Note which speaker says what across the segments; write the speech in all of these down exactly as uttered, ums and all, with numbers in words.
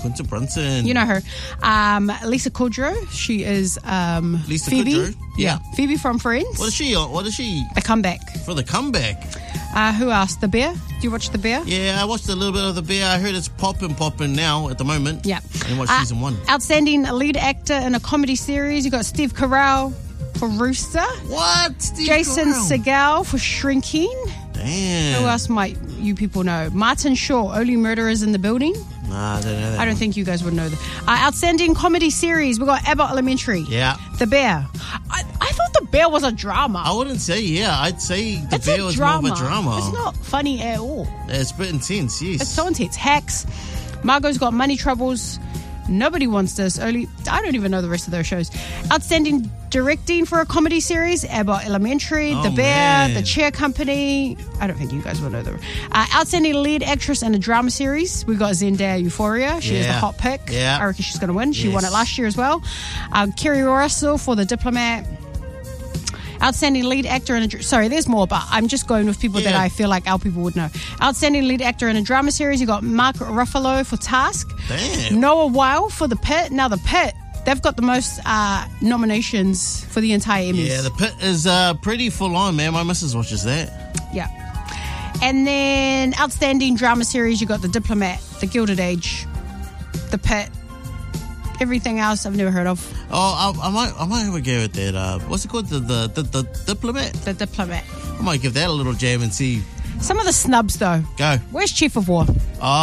Speaker 1: Quinta Brunson.
Speaker 2: You know her. Um, Lisa Kudrow. She is um,
Speaker 1: Lisa
Speaker 2: Phoebe.
Speaker 1: Kudrow? Yeah.
Speaker 2: Phoebe from Friends.
Speaker 1: What is she on? What is she?
Speaker 2: The Comeback.
Speaker 1: For the comeback.
Speaker 2: Uh, who else? The Bear. Do you watch The Bear?
Speaker 1: Yeah, I watched a little bit of The Bear. I heard it's popping, popping now at the moment.
Speaker 2: Yeah.
Speaker 1: And watched
Speaker 2: Uh,
Speaker 1: season one.
Speaker 2: Outstanding lead actor in a comedy series. You got Steve Carell for Rooster.
Speaker 1: What? Steve
Speaker 2: Jason
Speaker 1: Carell.
Speaker 2: Segel for Shrinking.
Speaker 1: Damn.
Speaker 2: Who else might you people know? Martin Shaw, Only Murderers in the Building.
Speaker 1: Nah, I don't know that
Speaker 2: I don't
Speaker 1: one.
Speaker 2: think you guys would know that. Uh, outstanding comedy series. We got Abbott Elementary.
Speaker 1: Yeah.
Speaker 2: The Bear. I, I thought The Bear was a drama.
Speaker 1: I wouldn't say, yeah. I'd say The
Speaker 2: it's
Speaker 1: Bear
Speaker 2: a
Speaker 1: was
Speaker 2: drama.
Speaker 1: more of a drama.
Speaker 2: It's not funny at all.
Speaker 1: It's a bit intense, yes.
Speaker 2: It's so intense. Hacks. Margot's got money troubles. Nobody wants this. Only I don't even know the rest of those shows. Outstanding directing for a comedy series. Abbott Elementary,
Speaker 1: Oh,
Speaker 2: The Bear,
Speaker 1: man.
Speaker 2: The Chair Company. I don't think you guys will know the. Uh, outstanding lead actress in a drama series. We got Zendaya Euphoria. She is the
Speaker 1: Yeah.
Speaker 2: hot pick.
Speaker 1: Yeah.
Speaker 2: I reckon she's going to win. She
Speaker 1: Yes.
Speaker 2: won it last year as well. Um, Kerry Russell for The Diplomat. Outstanding lead actor in a... dr- Sorry, there's more, but I'm just going with people that
Speaker 1: Yeah.
Speaker 2: I feel like our people would know. Outstanding lead actor in a drama series. You got Mark Ruffalo for Task.
Speaker 1: Damn.
Speaker 2: Noah Weil for The Pit. Now, The Pit, they've got the most uh, nominations for the entire Emmys.
Speaker 1: Yeah, The Pit is uh, pretty full on, man. My missus watches that.
Speaker 2: Yeah. And then outstanding drama series, you got The Diplomat, The Gilded Age, The Pit. Everything else I've never heard of.
Speaker 1: Oh, I, I might I might have a go at that. Uh, what's it called? The, the, the, the Diplomat?
Speaker 2: The Diplomat.
Speaker 1: I might give that a little jam and see.
Speaker 2: Some of the snubs, though.
Speaker 1: Go.
Speaker 2: Where's Chief of War?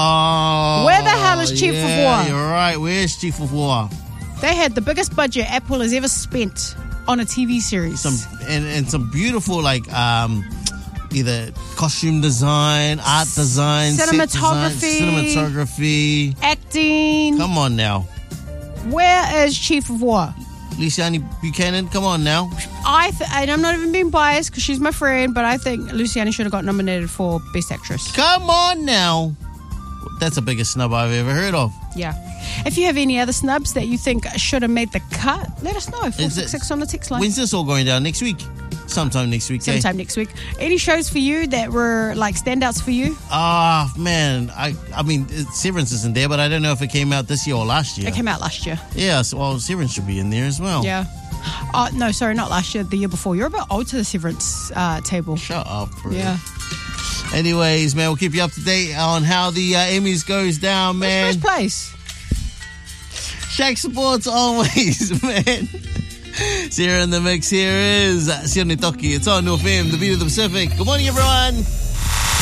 Speaker 1: Oh.
Speaker 2: Where the hell is Chief of
Speaker 1: yeah,
Speaker 2: War?
Speaker 1: You're right. Where's Chief of War?
Speaker 2: They had the biggest budget Apple has ever spent on a T V series.
Speaker 1: Some and, and some beautiful like um either costume design, art design, set
Speaker 2: Cinematography.
Speaker 1: design, cinematography.
Speaker 2: Acting.
Speaker 1: Come on now.
Speaker 2: Where is Chief of War?
Speaker 1: Luciani Buchanan, come on now.
Speaker 2: I th- and I'm not even being biased because she's my friend, but I think Luciani should have got nominated for Best Actress.
Speaker 1: Come on now. That's the biggest snub I've ever heard of.
Speaker 2: Yeah. If you have any other snubs that you think should have made the cut, let us know. four six six on the text line.
Speaker 1: When's this all going down? Next week? Sometime next week, eh?
Speaker 2: Sometime next week. Any shows for you that were like standouts for you?
Speaker 1: Ah, man. I I mean, it- Severance isn't there, but I don't know if it came out this year or last year.
Speaker 2: It came out last year.
Speaker 1: Yeah, so, well, Severance should be in there as well.
Speaker 2: Yeah. Oh, no, sorry, not last year, the year before. You're a bit old to the Severance uh, table.
Speaker 1: Shut up, bro.
Speaker 2: Yeah.
Speaker 1: Anyways, man, we'll keep you up to date on how the uh, Emmys goes down, man.
Speaker 2: First place.
Speaker 1: Shaq supports always, man. Sarah in the mix here is Sione Toki. It's on North M, the beat of the Pacific. Good morning, everyone.